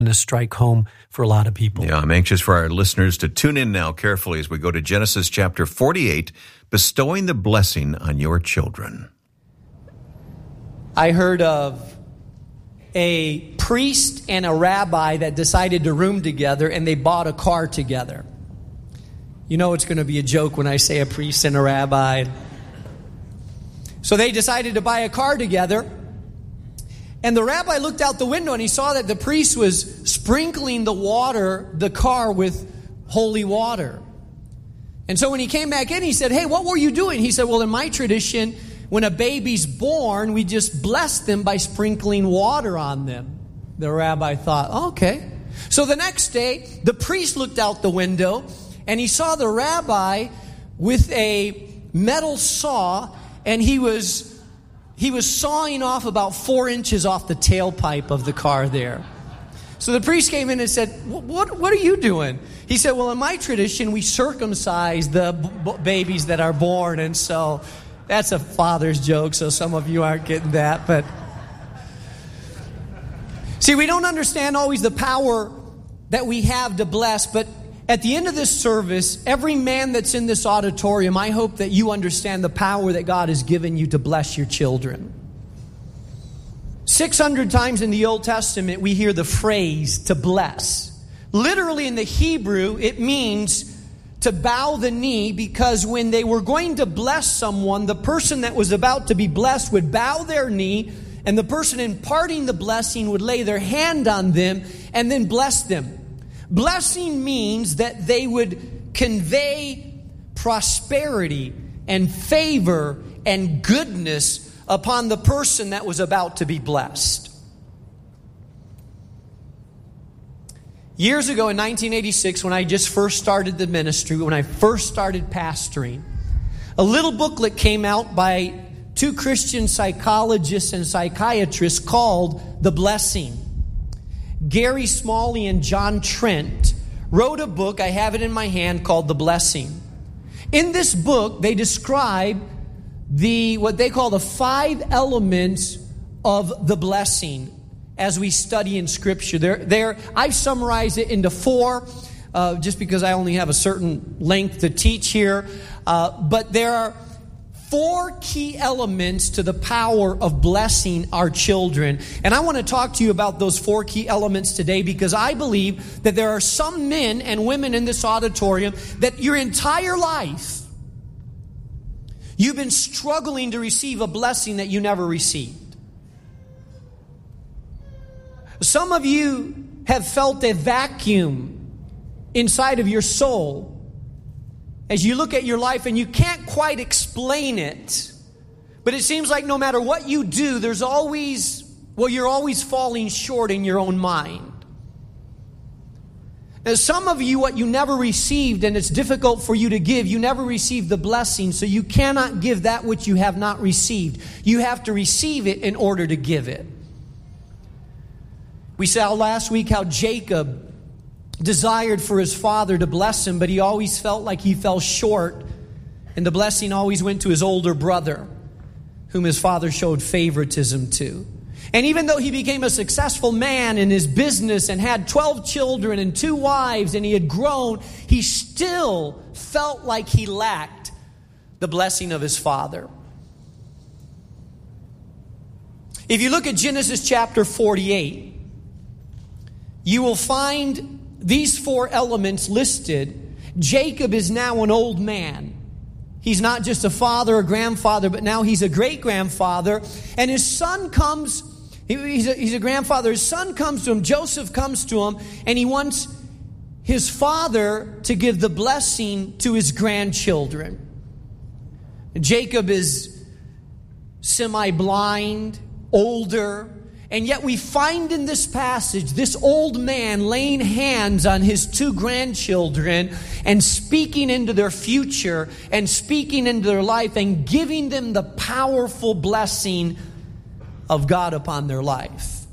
to strike home for a lot of people. Yeah, I'm anxious for our listeners to tune in now carefully as we go to Genesis chapter 48, bestowing the blessing on your children. I heard of a priest and a rabbi that decided to room together, and they bought a car together. You know it's going to be a joke when I say a priest and a rabbi. So they decided to buy a car together. And the rabbi looked out the window and he saw that the priest was sprinkling the car with holy water. And so when he came back in, he said, "Hey, what were you doing?" He said, "Well, in my tradition, when a baby's born, we just bless them by sprinkling water on them." The rabbi thought, "Okay." So the next day, the priest looked out the window and he saw the rabbi with a metal saw, and he was sawing off about 4 inches off the tailpipe of the car there. So the priest came in and said, what are you doing? He said, "Well, in my tradition, we circumcise the babies that are born." And so that's a father's joke, so some of you aren't getting that. But see, we don't understand always the power that we have to bless, but at the end of this service, every man that's in this auditorium, I hope that you understand the power that God has given you to bless your children. 600 times in the Old Testament, we hear the phrase to bless. Literally in the Hebrew, it means to bow the knee, because when they were going to bless someone, the person that was about to be blessed would bow their knee, and the person imparting the blessing would lay their hand on them and then bless them. Blessing means that they would convey prosperity and favor and goodness upon the person that was about to be blessed. Years ago in 1986, when I just first started the ministry, when I first started pastoring, a little booklet came out by 2 Christian psychologists and psychiatrists called The Blessing. Gary Smalley and John Trent wrote a book, I have it in my hand, called The Blessing. In this book, they describe what they call the 5 elements of the blessing as we study in Scripture. I've summarized it into 4, just because I only have a certain length to teach here. But there are 4 key elements to the power of blessing our children. And I want to talk to you about those 4 key elements today, because I believe that there are some men and women in this auditorium that your entire life you've been struggling to receive a blessing that you never received. Some of you have felt a vacuum inside of your soul as you look at your life and you can't quite explain it. But it seems like no matter what you do, you're always falling short in your own mind. Now, some of you, what you never received, and it's difficult for you to give, you never received the blessing, so you cannot give that which you have not received. You have to receive it in order to give it. We saw last week how Jacob desired for his father to bless him, but he always felt like he fell short, and the blessing always went to his older brother, whom his father showed favoritism to. And even though he became a successful man in his business and had 12 children and 2 wives, and he had grown, he still felt like he lacked the blessing of his father. If you look at Genesis chapter 48, you will find these 4 elements listed. Jacob is now an old man. He's not just a father or grandfather, but now he's a great-grandfather. And his son comes, he's a grandfather. His son comes to him, Joseph comes to him, and he wants his father to give the blessing to his grandchildren. Jacob is semi-blind, older, and yet we find in this passage this old man laying hands on his 2 grandchildren and speaking into their future and speaking into their life and giving them the powerful blessing of God upon their life.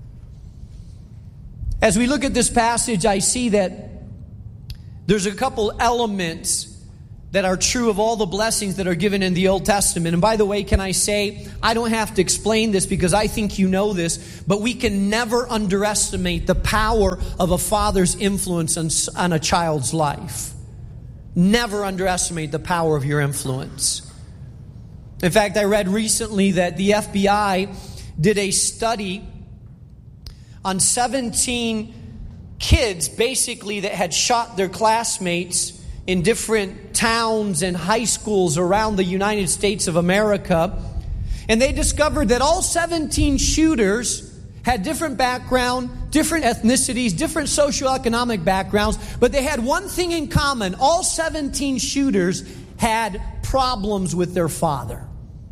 As we look at this passage, I see that there's a couple elements that are true of all the blessings that are given in the Old Testament. And by the way, can I say, I don't have to explain this because I think you know this, but we can never underestimate the power of a father's influence on a child's life. Never underestimate the power of your influence. In fact, I read recently that the FBI did a study on 17 kids, basically, that had shot their classmates in different towns and high schools around the United States of America. And they discovered that all 17 shooters had different background, different ethnicities, different socioeconomic backgrounds, but they had one thing in common. All 17 shooters had problems with their father.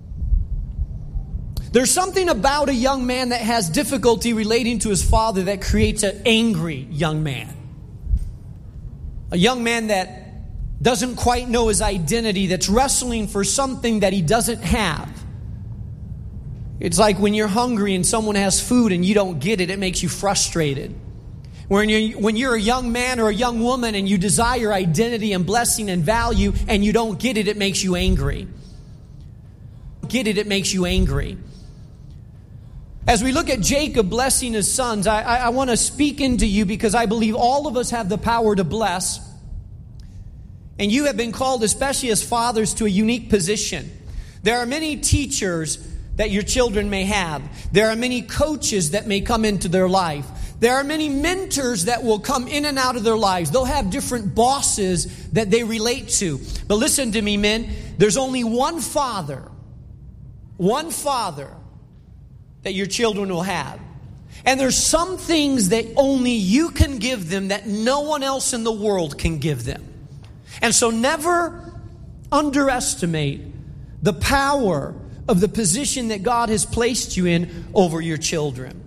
There's something about a young man that has difficulty relating to his father that creates an angry young man. A young man that doesn't quite know his identity, that's wrestling for something that he doesn't have. It's like when you're hungry and someone has food and you don't get it, it makes you frustrated. When you're a young man or a young woman and you desire identity and blessing and value and you don't get it, it makes you angry. It makes you angry. As we look at Jacob blessing his sons, I want to speak into you because I believe all of us have the power to bless. And you have been called, especially as fathers, to a unique position. There are many teachers that your children may have. There are many coaches that may come into their life. There are many mentors that will come in and out of their lives. They'll have different bosses that they relate to. But listen to me, men. There's only one father that your children will have. And there's some things that only you can give them that no one else in the world can give them. And so never underestimate the power of the position that God has placed you in over your children.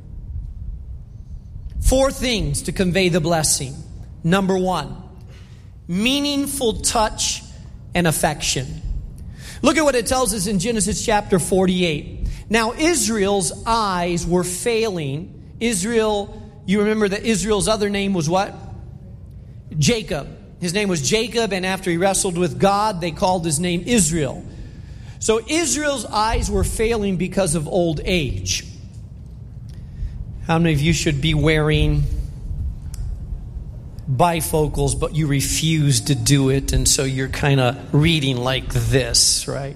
4 things to convey the blessing. Number 1, meaningful touch and affection. Look at what it tells us in Genesis chapter 48. Now Israel's eyes were failing. Israel, you remember that Israel's other name was what? Jacob. His name was Jacob, and after he wrestled with God, they called his name Israel. So Israel's eyes were failing because of old age. How many of you should be wearing bifocals, but you refuse to do it, and so you're kind of reading like this, right?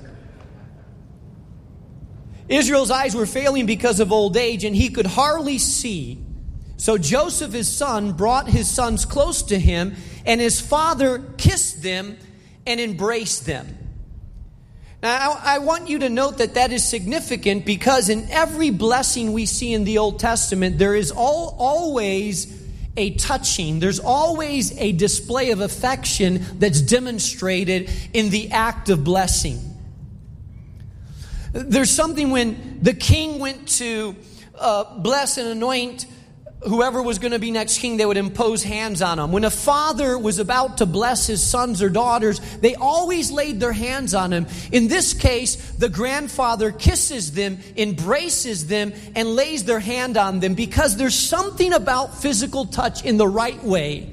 Israel's eyes were failing because of old age, and he could hardly see. So Joseph, his son, brought his sons close to him, and his father kissed them and embraced them. Now, I want you to note that is significant because in every blessing we see in the Old Testament, there is always a touching. There's always a display of affection that's demonstrated in the act of blessing. There's something when the king went to bless and anoint whoever was going to be next king, they would impose hands on him. When a father was about to bless his sons or daughters, they always laid their hands on him. In this case, the grandfather kisses them, embraces them, and lays their hand on them because there's something about physical touch in the right way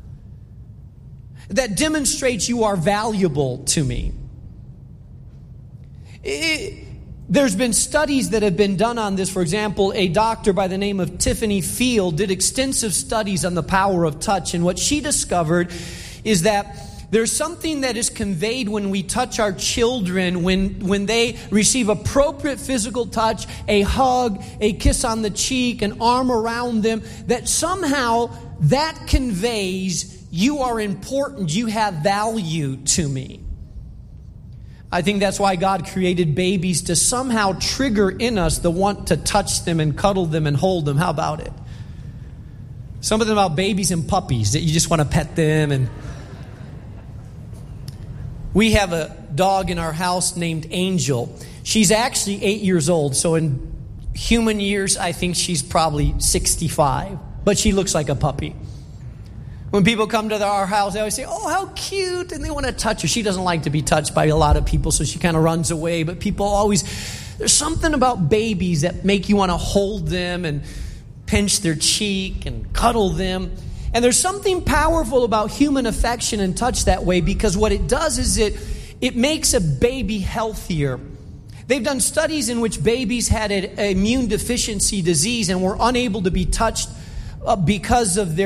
that demonstrates you are valuable to me. There's been studies that have been done on this. For example, a doctor by the name of Tiffany Field did extensive studies on the power of touch. And what she discovered is that there's something that is conveyed when we touch our children, when they receive appropriate physical touch, a hug, a kiss on the cheek, an arm around them, that somehow that conveys you are important, you have value to me. I think that's why God created babies, to somehow trigger in us the want to touch them and cuddle them and hold them. How about it? Something about babies and puppies that you just want to pet them. And we have a dog in our house named Angel. She's actually 8 years old. So in human years, I think she's probably 65. But she looks like a puppy. When people come to our house, they always say, "Oh, how cute," and they want to touch her. She doesn't like to be touched by a lot of people, so she kind of runs away. But people always, there's something about babies that make you want to hold them and pinch their cheek and cuddle them. And there's something powerful about human affection and touch that way, because what it does is it makes a baby healthier. They've done studies in which babies had an immune deficiency disease and were unable to be touched because of their